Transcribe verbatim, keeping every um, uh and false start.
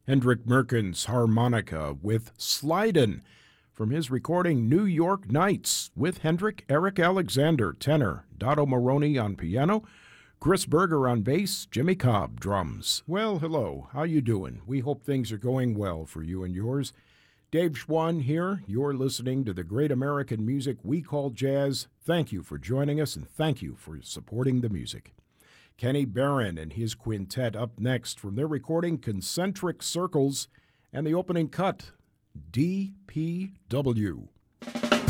Hendrik Merkens harmonica with Slidin'. From his recording New York Nights with Hendrik, Eric Alexander, tenor, Dotto Maroney on piano, Chris Berger on bass, Jimmy Cobb, drums. Well, hello, how you doing? We hope things are going well for you and yours. Dave Schwann here. You're listening to the great American music we call jazz. Thank you for joining us, and thank you for supporting the music. Kenny Barron and his quintet up next from their recording Concentric Circles, and the opening cut, D P W.